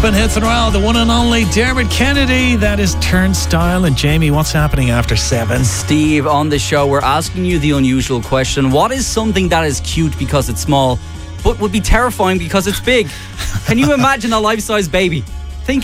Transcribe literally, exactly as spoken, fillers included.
in Hits and Roll, the one and only Dermot Kennedy. That is Turnstile. And Jamie, what's happening after seven? Steve, on the show, we're asking you the unusual question. What is something that is cute because it's small, but would be terrifying because it's big? Can you imagine a life-size baby?